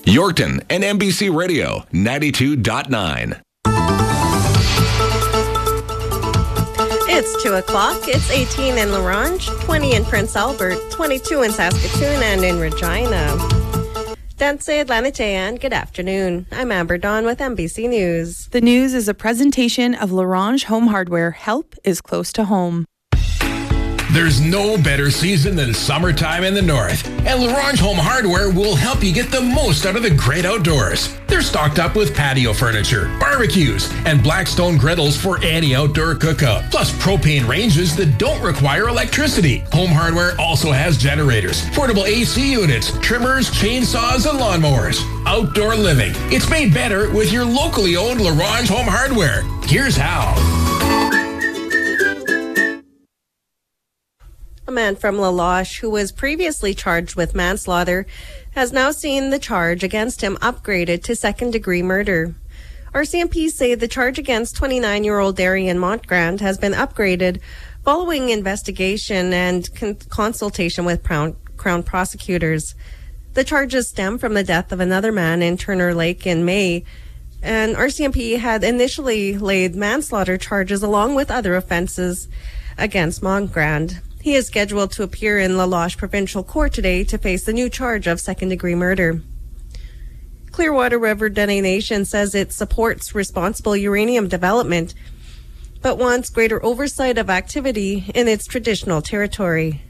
Yorkton and MBC Radio 92.9. It's 2 o'clock. It's 18 in La Ronge, 20 in Prince Albert, 22 in Saskatoon and in Regina. Danse Lanitean, good afternoon. I'm Amber Dawn with MBC News. The news is a presentation of La Ronge Home Hardware. Help is close to home. There's no better season than summertime in the north, and La Ronge Home Hardware will help you get the most out of the great outdoors. They're stocked up with patio furniture, barbecues, and Blackstone griddles for any outdoor cookout, plus propane ranges that don't require electricity. Home Hardware also has generators, portable AC units, trimmers, chainsaws, and lawnmowers. Outdoor living. It's made better with your locally owned La Ronge Home Hardware. Here's how. A man from La Loche who was previously charged with manslaughter has now seen the charge against him upgraded to second-degree murder. RCMP say the charge against 29-year-old Darian Montgrand has been upgraded following investigation and consultation with Crown prosecutors. The charges stem from the death of another man in Turner Lake in May, and RCMP had initially laid manslaughter charges along with other offenses against Montgrand. He is scheduled to appear in La Loche Provincial Court today to face the new charge of second-degree murder. Clearwater River Dene Nation says it supports responsible uranium development, but wants greater oversight of activity in its traditional territory.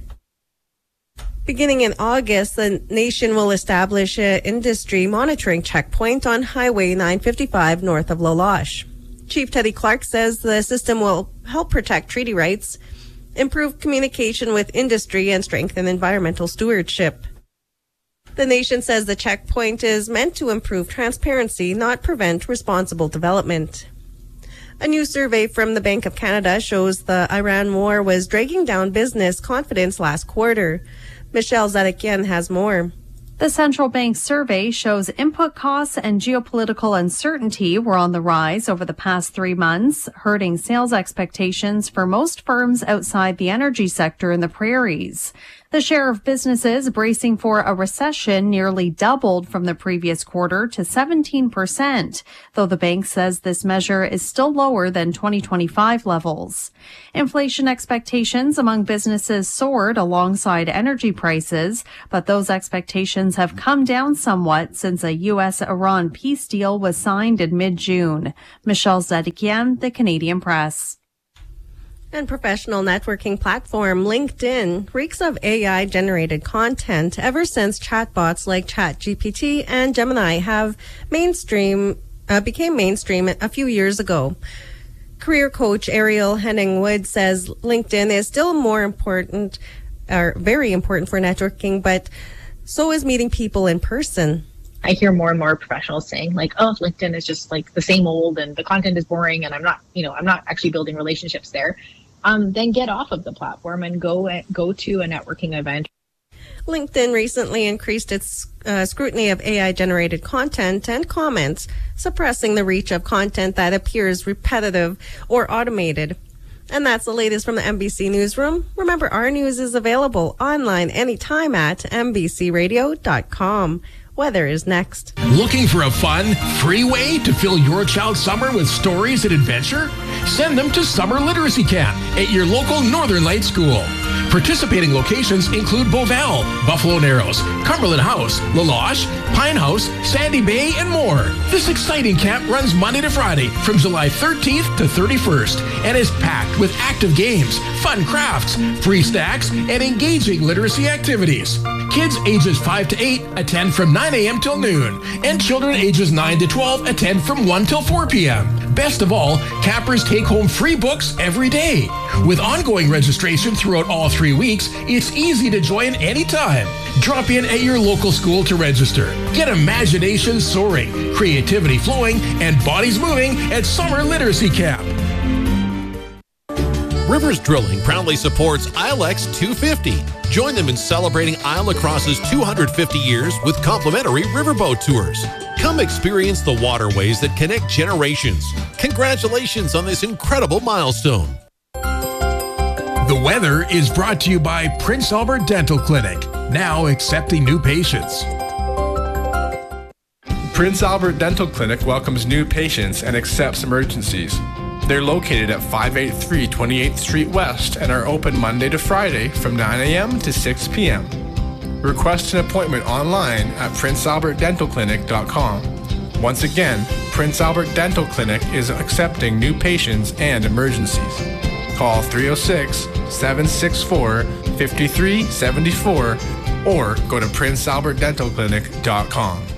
Beginning in August, the nation will establish an industry monitoring checkpoint on Highway 955 north of La Loche. Chief Teddy Clark says the system will help protect treaty rights, improve communication with industry, and strengthen environmental stewardship. The nation says the checkpoint is meant to improve transparency, not prevent responsible development. A new survey from the Bank of Canada shows the Iran war was dragging down business confidence last quarter. Michelle Zedekian has more. The central bank survey shows input costs and geopolitical uncertainty were on the rise over the past 3 months, hurting sales expectations for most firms outside the energy sector in the prairies. The share of businesses bracing for a recession nearly doubled from the previous quarter to 17%, though the bank says this measure is still lower than 2025 levels. Inflation expectations among businesses soared alongside energy prices, but those expectations have come down somewhat since a U.S.-Iran peace deal was signed in mid-June. Michelle Zedekian, The Canadian Press. And professional networking platform LinkedIn reeks of AI-generated content ever since chatbots like ChatGPT and Gemini have became mainstream a few years ago. Career coach Ariel Henning-Wood says LinkedIn is still very important for networking, but so is meeting people in person. I hear more and more professionals saying like, oh, LinkedIn is just like the same old and the content is boring and I'm not actually building relationships there. Then get off of the platform and go to a networking event. LinkedIn recently increased its scrutiny of AI-generated content and comments, suppressing the reach of content that appears repetitive or automated. And that's the latest from the MBC Newsroom. Remember, our news is available online anytime at mbcradio.com. Weather is next. Looking for a fun, free way to fill your child's summer with stories and adventure? Send them to Summer Literacy Camp at your local Northern Light School. Participating locations include Beauval, Buffalo Narrows, Cumberland House, La Loche, Pine House, Sandy Bay, and more. This exciting camp runs Monday to Friday from July 13th to 31st and is packed with active games, fun crafts, free snacks, and engaging literacy activities. Kids ages 5 to 8 attend from 9 a.m. till noon, and children ages 9 to 12 attend from 1 till 4 p.m. Best of all, campers take home free books every day. With ongoing registration throughout all 3 weeks, it's easy to join anytime. Drop in at your local school to register. Get imagination soaring, creativity flowing, and bodies moving at Summer Literacy Camp. Rivers Drilling proudly supports ILEX 250. Join them in celebrating Isle Lacrosse's 250 years with complimentary riverboat tours. Come experience the waterways that connect generations. Congratulations on this incredible milestone. The weather is brought to you by Prince Albert Dental Clinic, now accepting new patients. Prince Albert Dental Clinic welcomes new patients and accepts emergencies. They're located at 583 28th Street West and are open Monday to Friday from 9 a.m. to 6 p.m. Request an appointment online at princealbertdentalclinic.com. Once again, Prince Albert Dental Clinic is accepting new patients and emergencies. Call 306-764-5374 or go to princealbertdentalclinic.com.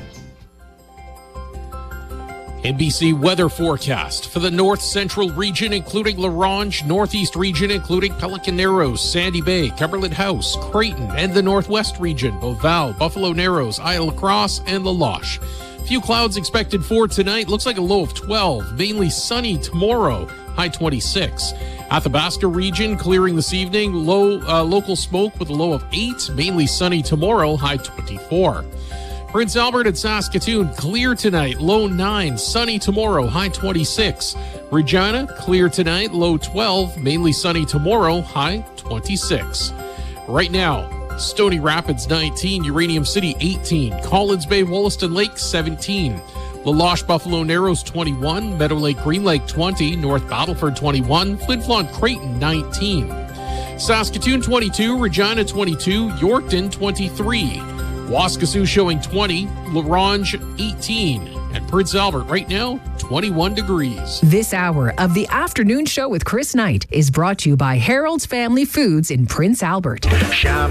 NBC weather forecast for the north central region, including La Ronge, northeast region, including Pelican Narrows, Sandy Bay, Cumberland House, Creighton, and the northwest region, Beauval, Buffalo Narrows, Isle La Crosse, and La Loche. Few clouds expected for tonight. Looks like a low of 12. Mainly sunny tomorrow, high 26. Athabasca region clearing this evening. Local smoke with a low of 8. Mainly sunny tomorrow, high 24. Prince Albert and Saskatoon, clear tonight, low 9, sunny tomorrow, high 26. Regina, clear tonight, low 12, mainly sunny tomorrow, high 26. Right now, Stony Rapids 19, Uranium City 18, Collins Bay, Wollaston Lake 17, La Loche, Buffalo Narrows 21, Meadow Lake, Green Lake 20, North Battleford 21, Flin Flon, Creighton 19. Saskatoon 22, Regina 22, Yorkton 23. Waskesiu showing 20, La Ronge 18, and Prince Albert right now 21 degrees. This hour of the afternoon show with Chris Knight is brought to you by Harold's Family Foods in Prince Albert. Shop